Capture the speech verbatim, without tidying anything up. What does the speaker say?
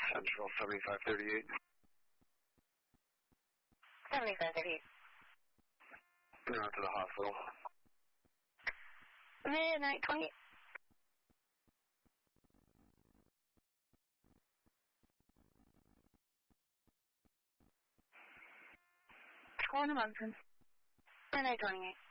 Central seventy-five thirty-eight. seventy-five thirty-eight. Now to the hospital. Midnight twenty. Corner Munson. Midnight twenty-eight.